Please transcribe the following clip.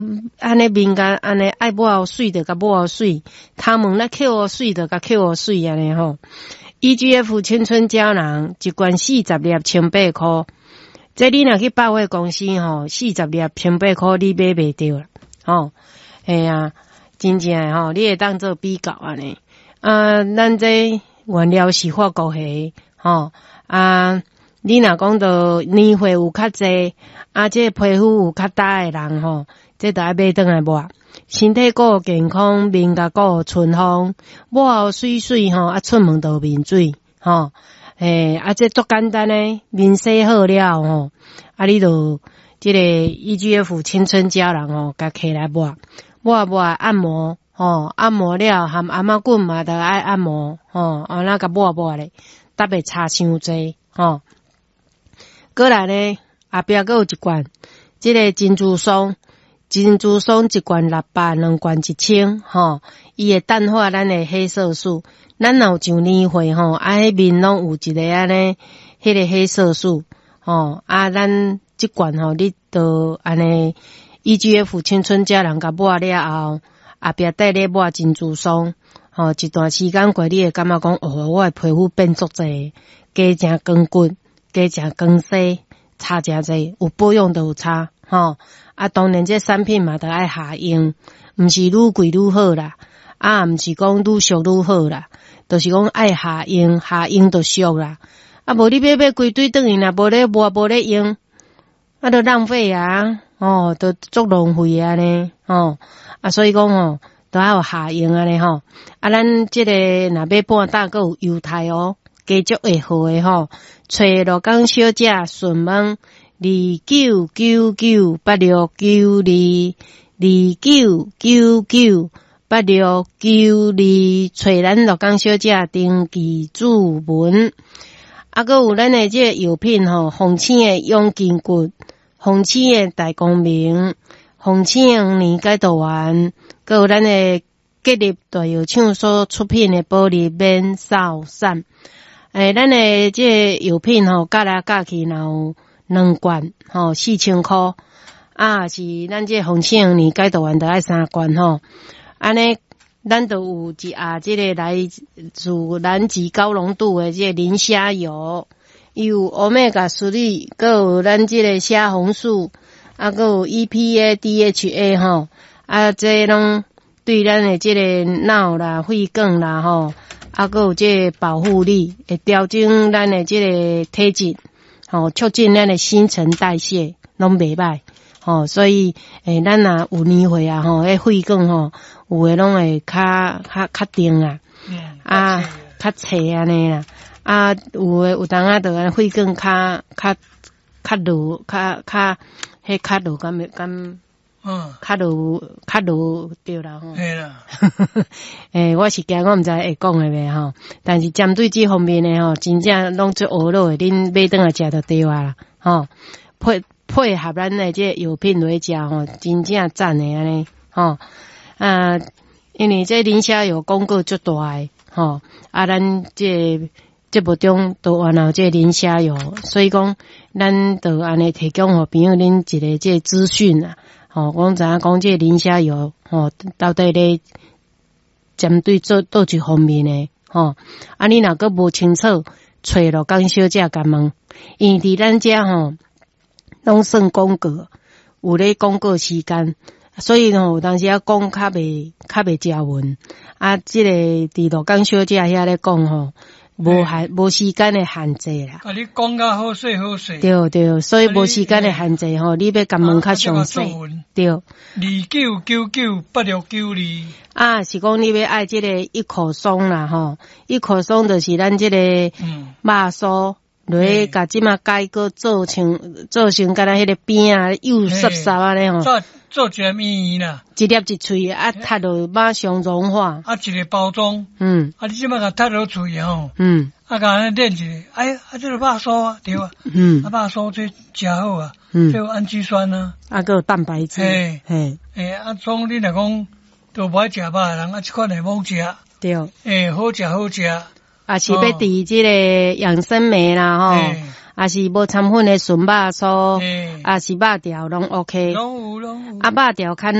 安尼面甲安尼爱抹水的甲抹水，头毛那扣水的甲扣水安尼吼。EGF 青春胶囊一罐40粒1,800块，这你若去百货公司吼，40粒1,800块你买袂到啦，吼，嘿啊，真正诶吼，你会当做比较安尼。咱这原料是法国虾，吼你若讲到年岁有较济，这皮肤有较大诶人吼，这就要买转来抹。身体顾健康，面甲顾春风，抹后水水吼，出门就面水吼，这足简单诶，面洗好了吼，你就这个 EGF 青春胶囊吼，甲摕来抹按摩吼，按摩了含阿妈棍嘛，就爱按摩吼，那甲抹咧，搭袂差伤济吼。过来咧，后壁阁有一罐，这个珍珠松一罐600，两罐1000吼，伊会淡化咱的黑色素。咱若有上年岁吼，迄面拢有一个安尼，迄个黑色素吼，咱这罐吼，你就安尼 EGF 青春胶囊甲抹了后，后壁带咧抹珍珠松吼，一段时间过，你会感觉讲我的皮肤变足济，加正光骨，加正光细，差真济，有保养就有差吼。当然这产品嘛，都爱下用，毋是愈贵愈好啦，毋是讲愈俗愈好啦，就是讲爱下用就俗啦。无你买规堆转去啦，无咧抹无咧用，都浪费啊，都足浪费啊呢，所以讲都要有下用啊呢吼。咱这个若买半打，阁有优待哦，加足会好诶吼，找罗岗小姐询问。29998692，29998692，找咱罗岗小姐登记注文。阁有咱的这个药品吼，红青的养筋骨，红青的大光明，红青黄年解毒丸，阁有咱的吉利大药厂所出品的保利免扫散。咱的这个药品吼，加来加去若有2罐吼，4000块，是咱这红青黄年解毒丸就爱3罐吼，安尼咱就有一这个来自南极高浓度的这个磷虾油，伊有欧米伽3，阁有咱这个虾红素，阁有 EPA、DHA 吼，这拢对咱的这个脑啦、肺管啦吼，阁有这个保护力，会调整咱的这个体质。促进咱的新陈代谢，拢袂歹。所以咱若有年岁啊，迄肺管有诶拢会较定啊，较脆安尼啦。有诶有当就安肺管较落，迄较落较落对啦吼。 嘿啦。 我是惊我毋知会讲诶袂吼，但是针对这方面诶吼，真正拢最学落诶，恁买转来食就对啊啦吼。配合咱诶这药品来食吼，真正赞诶安尼吼。因为这磷虾油广告足大诶吼，咱这节目中都原有这磷虾油，所以讲咱就安尼提供互朋友恁一个这资讯啊。讲知影讲这磷虾油到底咧针对做倒一方面呢？你若个无清楚，找罗岗小姐甲问，因为伫咱遮拢算广告，有咧广告时间，所以有当时讲较袂正文。这个伫罗岗小姐遐咧讲无时间的限制啦。 你讲较好势好势。 对，所以无时间的限制你要甲问较详细。对。 29998692。 是讲你要爱这个一口松啦一口松就是咱这个肉酥，落甲即马改个做成甲咱迄个边幼湿湿安尼做一个面啦， 一粒一喙踢落马上融化。 一个包装。你即马甲踢落喙甲安尼炼一个，这个肉酥对啊。肉酥这食好啊，这有氨基酸啊， 还有蛋白质。 从你来讲都无爱食肉的人，这款会冇食。 对。 好食。 是要伫这个养生美啦还是无掺粉的纯肉酥，还是肉条拢 OK。 拢有。 肉条较